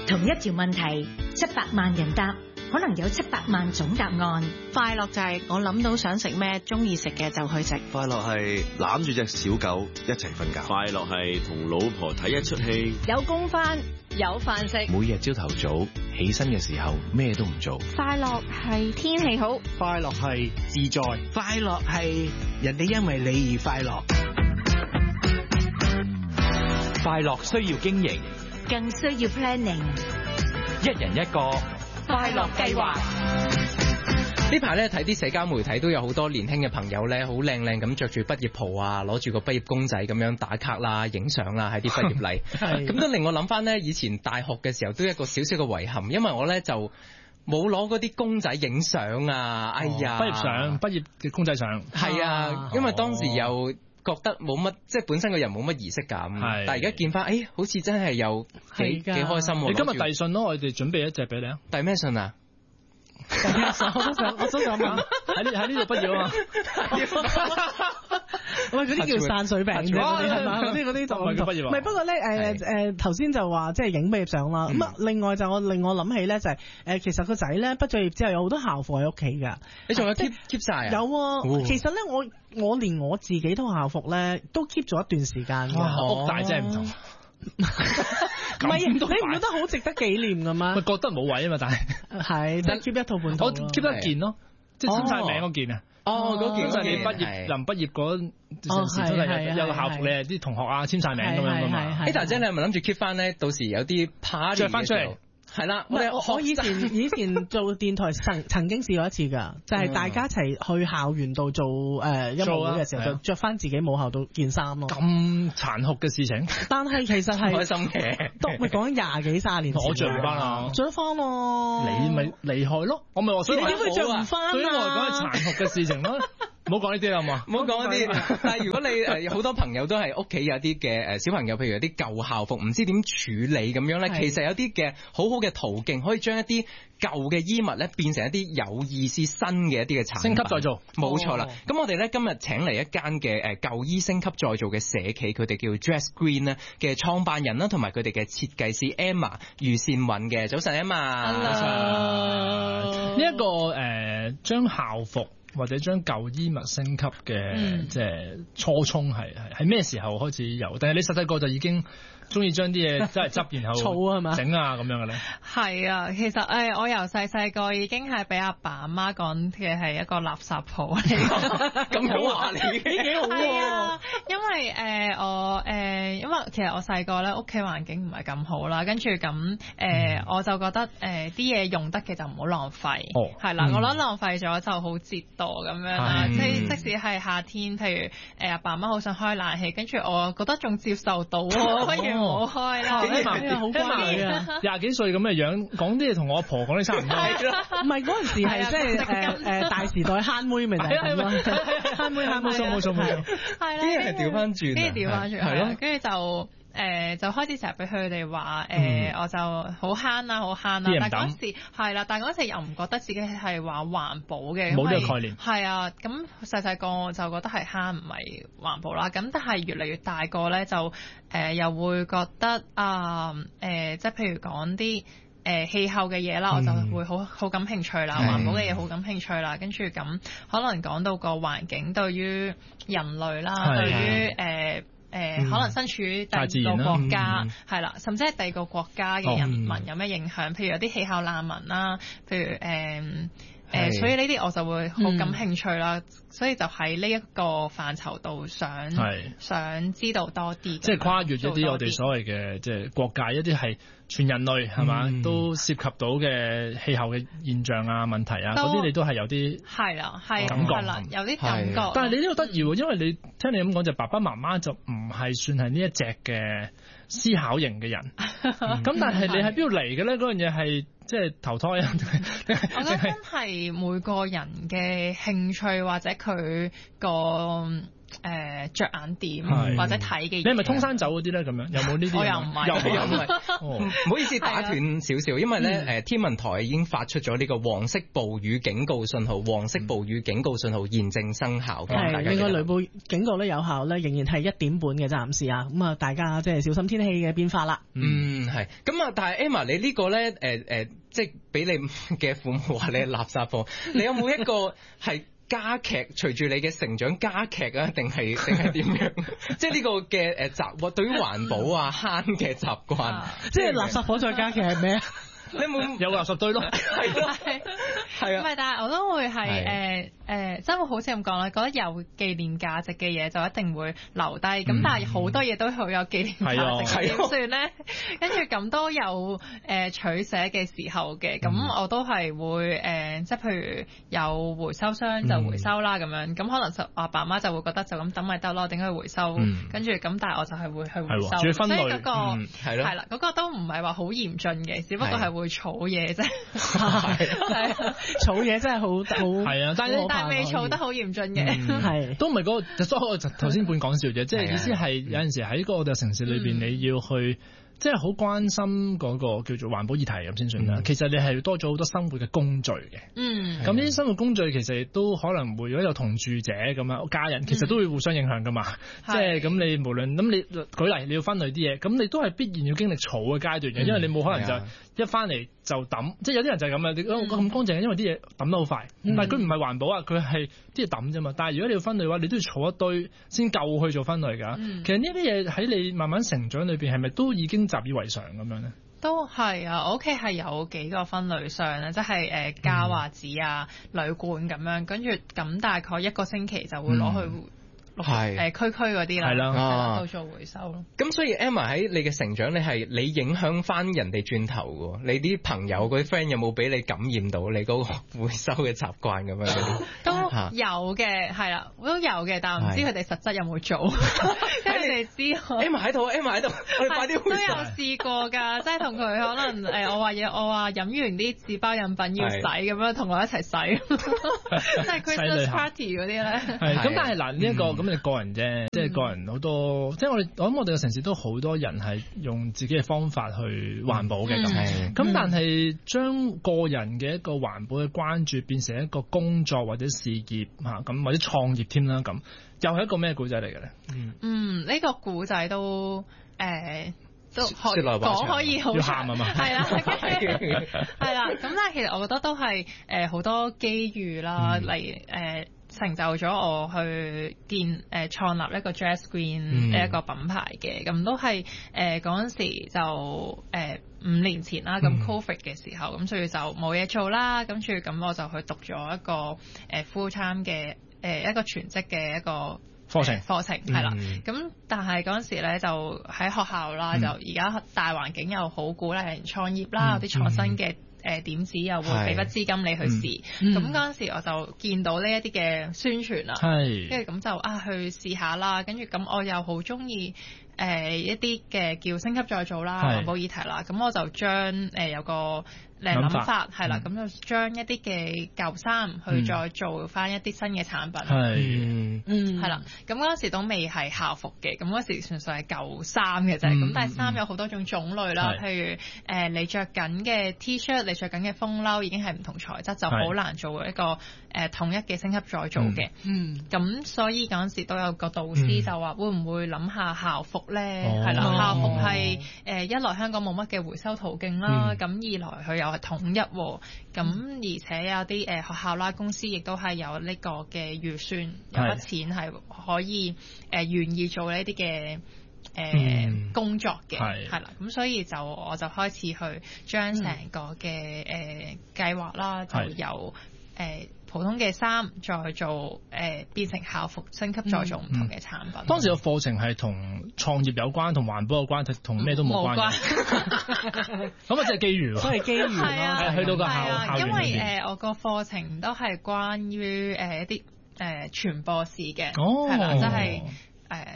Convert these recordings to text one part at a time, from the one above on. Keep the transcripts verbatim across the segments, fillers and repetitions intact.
同一條問題，七百萬人答，可能有七百萬種答案。 快樂就係我諗到想食咩，中意食嘅就去食。 快樂係攬住隻小狗一齊瞓覺。 快樂係同老婆睇一出戲。 有工返，有飯食。 每日朝頭早起身嘅時候咩都唔做。 快樂係天氣好。 快樂係自在。 快樂係人哋因為你而快樂。 快樂需要經營， 更需要 planning。 一人一個快樂計劃。 呢排咧睇啲社交媒體都有好多年輕嘅朋友咧，好靚靚咁着住畢業袍啊，攞住個畢業公仔咁樣打卡啦、影相啦，喺啲畢業禮，咁都令我諗翻咧以前大學嘅時候都有一個少少嘅遺憾，因為我咧就冇攞嗰啲公仔影相啊，哎呀， 畢業相、畢業嘅公仔相， 係啊，因為當時又覺得冇乜，即係本身個人冇乜儀式感，但係而家見翻，誒，好似真係有幾幾開心喎！ 你今日遞信咯，我哋準備一隻俾你啊！ 遞咩信啊？ 我都想，我都想問喺呢喺呢度畢業啊嘛！ 喂，嗰啲叫散水餅啫，係嘛？嗰啲嗰啲就唔係唔係，不過咧誒誒頭先就話即係影畢業相啦。咁啊，另外就我令我諗起咧就係誒，其實個仔咧畢咗業之後有好多校服喺屋企㗎。 你仲有 keep keep 曬啊？ 有啊，其實咧我我連我自己套校服咧都 keep 咗一段時間㗎。 屋大真係唔同。 唔係，你唔覺得好值得紀念㗎嘛？ 咪覺得冇位啊嘛，但係係即係 keep 一套半套。 我 keep 得一件咯，即係簽晒名嗰件啊。 哦，嗰件就係你畢業臨畢業嗰陣時，真係有個校服，你係啲同學啊簽晒名咁樣㗎嘛。 誒，大姐你係咪諗住 keep 翻咧？到時有啲 party 著翻出嚟。 係啦， 我我我以前以前做電台曾曾經試過一次㗎，就係大家一齊去校園度做誒音樂會嘅時候，就着翻自己母校度件衫咯。 咁殘酷嘅事情， 但係其實係開心嘅， 都咪講緊廿幾卅年前。 我着唔翻啊， 着翻咯， 你咪厲害咯，我咪話所以你點會着唔翻啊？ 對於我嚟講係殘酷嘅事情咯。唔好講呢啲啦，好嘛？ 唔好講呢啲。但係如果你誒好多朋友都係屋企有啲嘅誒小朋友，譬如有啲舊校服，唔知點處理咁樣咧，其實有啲嘅好好嘅途徑，可以將一啲舊嘅衣物咧變成一啲有意思新嘅一啲嘅產品， 升級再造。 冇錯啦。咁、哦、我哋咧今日請嚟一間嘅誒舊衣升級再造嘅社企，佢哋叫 Dress Green 咧嘅創辦人啦，同埋佢哋嘅設計師 Emma 余善韻嘅。早晨 Emma。 早晨。呢一個誒將校服或者將舊衣物升級嘅、嗯、即係初衷係係係咩時候開始有？但係你細細個就已經中意將啲嘢真係執，然後儲係嘛整啊咁樣嘅咧？ 係啊，其實誒、哎、我由細細個已經係俾阿爸阿媽講嘅係一個垃圾鋪嚟嘅。 咁好話你幾好喎？因為誒、呃、我誒、呃、因為其實我細個咧屋企環境唔係咁好啦，跟住咁誒我就覺得誒啲嘢用得嘅就唔好浪費。哦，係啦，我覺得浪費咗就好折墮咁樣啦。即係即使係夏天，譬如誒阿爸阿媽好想開冷氣，跟住我覺得仲接受到，不如我開啦。 幾萬好乖啊！廿幾歲咁嘅樣，講啲嘢同我阿婆講啲差唔多。 唔係嗰陣時係即係誒誒大時代慳妹咪就係咁咯，慳妹慳妹， 冇錯冇錯冇錯。 係啦， 啲嘢係調翻轉， 啲嘢調翻轉係咯，跟住就。誒、呃、就開始成日俾佢哋話誒，我就好慳啦，好慳啦。但嗰時係啦，但嗰時又唔覺得自己係話環保嘅， 冇呢個概念。 係啊，咁細細個我就覺得係慳唔係環保啦。咁但係越嚟越大個咧，就誒、呃、又會覺得啊誒、呃，即係譬如講啲誒氣候嘅嘢啦，我就會好好感興趣啦，環保嘅嘢好感興趣啦。跟住咁可能講到個環境對於人類啦，對於誒。呃誒、呃嗯、可能身處第二個國家係啦、嗯，甚至係第二個國家嘅人民有咩影響？哦嗯、譬如有啲氣候難民啦，譬如誒誒、呃呃，所以呢啲我就會好感興趣啦、嗯。所以就喺呢一個範疇度想想知道多啲， 即係跨越一啲我哋所謂嘅即係國界一啲係全人類係嘛、嗯、都涉及到嘅氣候嘅現象啊問題啊嗰啲，你都係有啲係啦係感覺係啦有啲感覺。 但係你呢個得意喎，因為你聽你咁講就爸爸媽媽就唔係算係呢一隻嘅思考型嘅人，咁、嗯、但係你喺邊度嚟嘅咧？嗰樣嘢係即係投胎啊？ 我覺得真係每個人嘅興趣或者佢個誒著眼點或者睇嘅嘢。 你係咪通山走嗰啲咧？咁樣有冇呢啲？ 我又唔係， 又唔係。 哦，唔好意思打斷少少，因為咧誒天文台已經發出咗呢個黃色暴雨警告信號，黃色暴雨警告信號現正生效。 係呢個雷暴警告咧有效咧，仍然係一點半嘅暫時啊。咁啊，大家即係小心天氣嘅變化啦。 嗯，係。咁啊，但係 Emma 你呢個咧誒誒，即係俾你嘅父母話你係垃圾貨，你有冇一個係？加劇隨住你嘅成長加劇啊，定係定係點樣？即係呢個嘅誒習，對於環保啊慳嘅習慣， 即係垃圾火再加劇係咩啊？ 你冇有垃圾堆咯， 係係係啊，唔係，但係我都會係誒誒，即係會好似咁講啦，覺得有紀念價值嘅嘢就一定會留低，咁、嗯、但係好多嘢都好有紀念價值，點算咧？跟住咁都有誒、呃、取捨嘅時候嘅，咁、嗯、我都係會誒、呃，即係譬如有回收箱就回收啦咁、嗯、樣，咁可能就阿爸媽就會覺得就咁等咪得咯，點解回收？嗯、跟住咁，但係我就係會去回收， 仲要分類， 所以嗰、那個係咯， 係啦，嗰、那個都唔係話好嚴峻嘅，只不過係會儲嘢啫， 係儲嘢真係好好係啊，但係但係未儲得好嚴峻嘅， 係、嗯、 都唔係嗰個，所以我頭先半講笑啫，即係意思係有陣時喺嗰個城市裏邊你要去。即係好關心嗰個叫做環保議題咁先算啦。其實你係多咗好多生活嘅工序嘅。嗯。咁呢啲生活工序其實亦都可能會如果有同住者咁樣家人，其實都會互相影響噶嘛。即係咁你無論咁你舉例你要分類啲嘢，咁你都係必然要經歷儲嘅階段嘅，因為你冇可能就一翻嚟就抌。即係有啲人就係咁樣，你咁乾淨，因為啲嘢抌得好快。但係佢唔係環保啊，佢係啲嘢抌啫嘛。但係如果你要分類嘅話，你都要儲一堆先夠去做分類㗎。其實呢啲嘢喺你慢慢成長裏邊係咪都已經習以為常咁樣咧？ 都係啊，我屋企係有幾個分類箱咧，即係誒膠啊、紙啊、鋁罐咁樣，跟住咁大概一個星期就會攞去、嗯。係誒區區嗰啲啦，係啦，去做回收咯。 咁所以 Emma 喺你嘅成長，你係你影響翻人哋轉頭嘅。你啲朋友嗰啲 friend 有冇俾你感染到你嗰個回收嘅習慣咁樣？ 都有嘅，係啦，都有嘅，但係唔知佢哋實質有冇做。因為你哋知 Emma 喺度 ，Emma 喺度，我哋快啲回收。 都有試過㗎，即係同佢可能誒，我話嘢，我話飲完啲紙包飲品要洗咁樣，同我一齊洗。即係 Christmas party 嗰啲咧。 係咁，但係嗱呢一個咁你個人啫，即係個人好多，即係我哋我諗我哋嘅城市都好多人係用自己嘅方法去環保嘅咁。咁、嗯、但係將個人嘅一個環保嘅關注變成一個工作或者事業嚇咁，或者創業添啦咁，又係一個咩故仔嚟嘅咧？ 嗯，呢、這個故仔都誒、呃、都可講可以好要喊啊嘛， 係啦，係啦。咁但係其實我覺得都係誒好多機遇啦，例如誒。呃成就咗我去建誒、呃、創立一個 Jazz Green 嘅一個品牌嘅，咁、嗯、都係誒嗰陣時就誒、呃、五年前啦，咁 Covid 嘅時候，咁、嗯、所以就冇嘢做啦，跟住咁我就去讀咗一個誒 full time 嘅誒一個全職嘅一個課程課程係啦，咁、嗯、但係嗰陣時咧就喺學校啦，嗯、就而家大環境又好鼓勵人創業啦，有啲創新嘅。誒點子又會俾筆資金你去試，咁嗰陣時我就見到呢一啲嘅宣傳啦，跟住咁就啊去試下啦，跟住咁我又好中意誒一啲嘅叫升級再造啦環保議題啦，咁我就將誒、呃、有個誒諗法係啦，咁、嗯、就將一啲嘅舊衫去再做翻一啲新嘅產品，係嗯係啦，咁嗰陣時都未係校服嘅，咁嗰時純粹係舊衫嘅啫，咁、嗯、但係衫有好多種種類啦，譬如誒、呃、你着緊嘅 T-shirt， 你着緊嘅風褸已經係唔同材質，就好難做一個誒、呃、統一嘅升級再造嘅，嗯，咁所以嗰陣時都有個導師就話會唔會諗下校服咧，係、哦、啦，校服係誒、呃、一來香港冇乜嘅回收途徑啦，咁、嗯、二來佢又係統一，咁、嗯、而且有啲誒、呃、學校啦、公司亦都係有呢個嘅預算，有筆錢係可以誒、呃、願意做呢啲嘅誒工作嘅，係啦，咁所以就我就開始去將成個嘅誒、呃、計劃啦，就由誒、呃、普通嘅衫再做誒、呃、變成校服，升級再做唔同嘅產品。嗯嗯、當時個課程係同創業有關，同環保有關，同咩都冇關。咁啊，即係機遇喎，都係機遇咯。係啊，去到個校校園裏邊。因為誒、呃，我個課程都係關於誒、呃、一啲誒傳播史嘅，係、哦、啦，即係誒。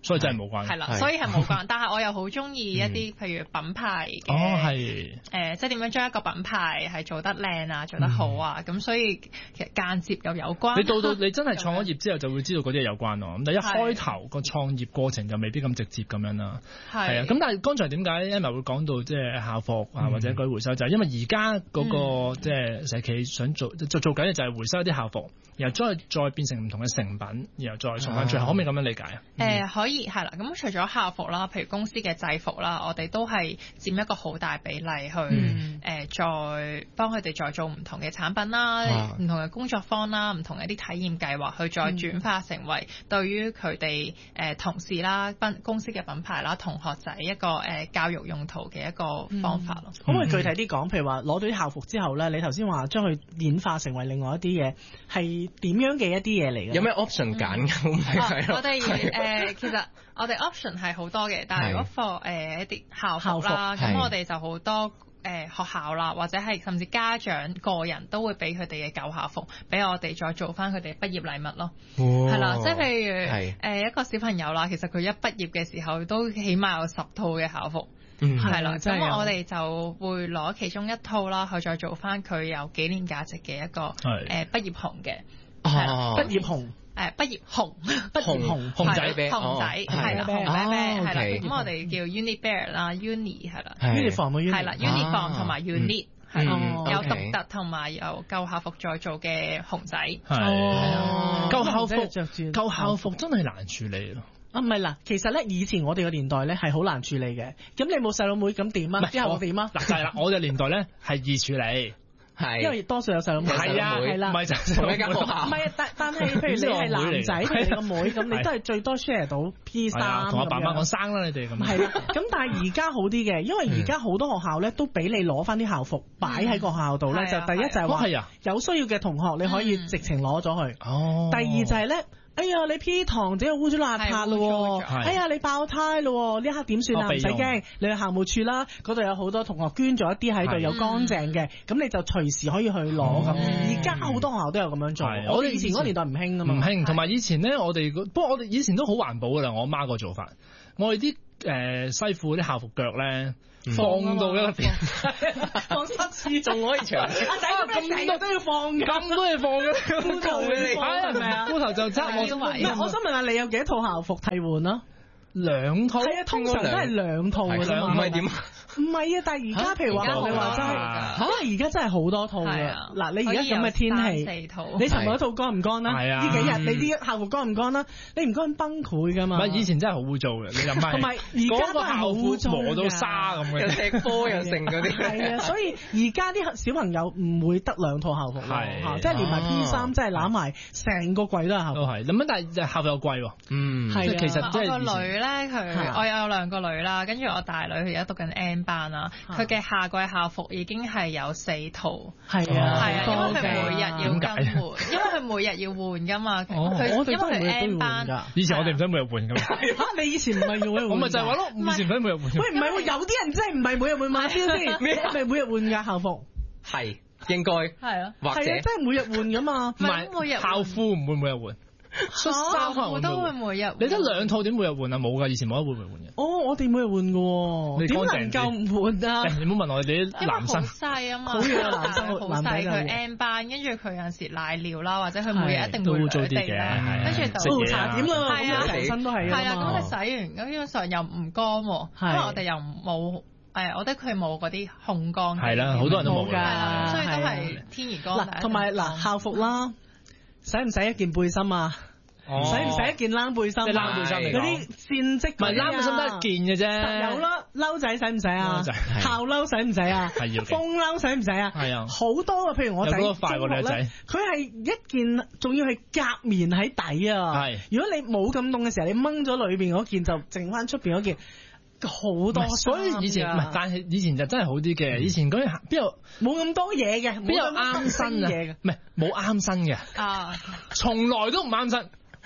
所以真係冇關。 係啦，所以係冇關。但係我又好中意一啲譬如品牌嘅， 哦係， 誒即係點樣將一個品牌係做得靚啊，做得好啊，咁所以其實間接又有關。 你到到你真係創咗業之後，就會知道嗰啲嘢有關咯。咁但係一開頭個創業過程就未必咁直接咁樣啦。係啊，咁但係剛才點解 Emma 會講到即係校服啊或者嗰啲回收，就係因為而家嗰個即係社企想做就做緊嘅就係回收一啲校服，然後再再變成唔同嘅成品，然後再送翻出去，可唔可以咁樣理解啊？ 誒可以係啦，咁除咗校服啦，譬如公司嘅制服啦，我哋都係佔一個好大比例去誒再幫佢哋再做唔同嘅產品啦，唔同嘅工作坊啦，唔同嘅一啲體驗計劃，去再轉化成為對於佢哋誒同事啦、公司嘅品牌啦、同學仔一個誒教育用途嘅一個方法咯。 可唔可以具體啲講？譬如話攞到啲校服之後咧，你頭先話將佢演化成為另外一啲嘢，係點樣嘅一啲嘢嚟嘅？ 有咩 option 揀㗎？ 我哋誒其實我哋 option 係好多嘅，但係如果 for 誒一啲校服啦，咁我哋就好多誒學校啦，或者係甚至家長個人都會俾佢哋嘅舊校服，俾我哋再做翻佢哋畢業禮物咯。係啦，即係譬如誒一個小朋友啦，其實佢一畢業嘅時候都起碼有十套嘅校服。嗯，係啦，咁我哋就會攞其中一套啦，去再做翻佢有紀念價值嘅一個誒畢業紅嘅， 畢業紅。 誒畢業紅， 畢業紅紅仔啤， 紅仔係啦，紅啤啤係啦，咁我哋叫 Uni Bear 啦 ，Uni 係啦 ，Uniform 嘅 Uni 係啦 ，Uniform 同埋 Unique 係有獨特同埋有舊校服再做嘅紅仔， 係舊校服舊校服真係難處理咯。 啊，唔係嗱，其實咧以前我哋個年代咧係好難處理嘅，咁你冇細佬妹咁點啊？之後我點啊？ 嗱就係啦，我哋年代咧係易處理。 係，因為多數有細佬妹， 係啊，係啦，唔係就同一間學校， 唔係啊，但但係譬如你係男仔，譬如你個妹咁，你都係最多 share 到 P 衫， 同阿爸媽講生啦，你哋咁。 係啦，咁但係而家好啲嘅，因為而家好多學校咧都俾你攞翻啲校服擺喺個學校度咧，就第一就係話有需要嘅同學你可以直情攞咗去。哦。第二就係咧。哎呀，你 P 堂整到污糟邋遢咯，哎呀，你爆胎咯，呢刻點算啊？唔使驚，你去校務處啦，嗰度有好多同學捐咗一啲喺度，有乾淨嘅，咁你就隨時可以去攞咁。而家好多學校都有咁樣做，我哋以前嗰年代唔興啊嘛。 唔興，同埋以前咧，我哋不過我哋以前都好環保噶啦，我媽個做法，我哋啲誒西褲啲校服腳咧。放到一邊， 放七次仲可以長。阿仔咁多都要放嘅， 咁多嘢放嘅， 褲頭你放係咪啊？ 褲頭就執我。 我想問下你有幾多套校服替換啊？ 兩套。 係啊，通常都係兩套嘅啫嘛。 唔係點？ 唔係啊，但係而家譬如話你話齋嚇，而家真係好多套嘅。嗱，你而家咁嘅天氣，你尋日嗰套乾唔乾啦？係啊。呢幾日你啲校服乾唔乾啦？你唔乾崩潰㗎嘛？ 唔係以前真係好污糟嘅，你諗下。 同埋而家都係好污糟， 磨到沙咁嘅。 又踢波又剩嗰啲。 係啊，所以而家啲小朋友唔會得兩套校服咯，即係連埋 P 衫，即係攬埋成個櫃都係校服。 都係，咁但係校服又貴喎。嗯， 係其實即係我個女咧，佢我有兩個女啦，跟住我大女佢而家讀緊 N 班啦，佢嘅夏季校服已經係有四套。係啊，係啊，因為佢每日要更換，因為佢每日要換噶嘛。佢因為佢 N 班， 以前我哋唔使每日換噶嘛。 嚇，你以前唔係要每日換？ 我咪就係話咯，以前唔使每日換。 喂，唔係喎，有啲人真係唔係每日換馬標先，咩係每日換㗎校服？ 係應該係啊， 或者真係每日換㗎嘛？ 唔係每日校褲唔會每日換。 恤衫我都會每日， 你得兩套點每日換啊？冇噶，以前冇得換每日換嘅。 哦，我哋每日換嘅，點能夠唔換啊？ 你唔好問我哋啲男生。 好細啊嘛， 好嘅男生好細，佢 M 班，跟住佢有陣時瀨尿啦，或者佢每日一定會污糟啲嘅， 跟住就茶點啦，係啊，成身都係啊，係啊，咁你洗完咁基本上又唔乾喎，因為我哋又冇。誒，我覺得佢冇嗰啲烘乾。 係啦，好多人都冇㗎， 所以都係天然乾。 嗱，同埋嗱校服啦，使唔使一件背心啊？使唔使一件冷背心？ 冷背心嚟嗰啲線織。 唔係冷背心得一件嘅啫。 有啦，褸仔使唔使啊？校褸使唔使啊？ 係要。 風褸使唔使啊？ 係啊。 好多啊，譬如我仔中學咧，佢係一件，仲要係夾棉喺底啊。係。如果你冇咁凍嘅時候，你掹咗裏邊嗰件，就剩翻出邊嗰件。好多， 所以以前唔係，但係以前就真係好啲嘅。以前嗰啲邊有冇咁多嘢嘅， 邊有啱身嘅？唔係冇啱身嘅啊，從來都唔啱身。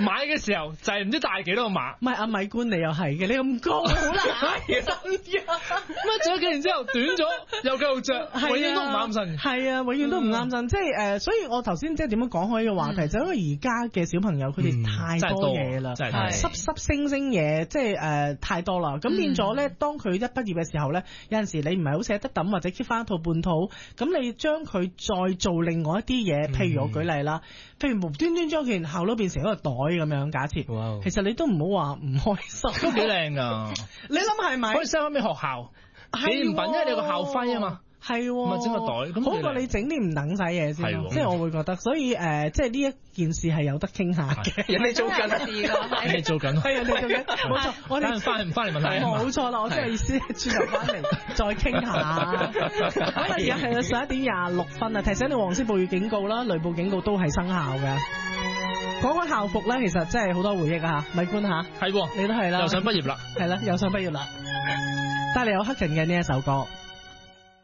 買嘅時候就係唔知大幾多個碼。 唔係阿米官你又係嘅，你咁高好難真㗎。 乜着幾年之後短咗又繼續着，永遠都唔啱身。 係啊，永遠都唔啱身。即係誒，所以我頭先即係點樣講開呢個話題，就因為而家嘅小朋友佢哋太多嘢啦，濕濕星星嘢，即係誒太多啦。咁變咗咧，當佢一畢業嘅時候咧，有陣時你唔係好捨得抌或者 keep 翻一套半套，咁你將佢再做另外一啲嘢，譬如我舉例啦，譬如無端端將件校褸變成一個袋咁樣，假設，其實你都唔好話唔開心， 都幾靚㗎。 你諗係咪？ 可以 send 翻俾學校紀念品，因為你有個校徽啊嘛。 係， 咪整個袋，咁好過你整啲唔等使嘢先咯。即係我會覺得，所以誒，即係呢一件事係有得傾下嘅。 人哋做緊， 人哋做緊， 係人哋做緊，冇錯。我哋翻唔翻嚟問題？ 冇錯啦，我真係意思轉頭翻嚟再傾下。咁啊，而家係十一點廿六分啊，提醒你黃色暴雨警告啦，雷暴警告都係生效嘅。講開校服咧，其實真係好多回憶啊嚇，米官嚇， 係喎， 你都係啦， 又想畢業啦， 係啦，又想畢業啦，帶嚟有黑人嘅呢一首歌。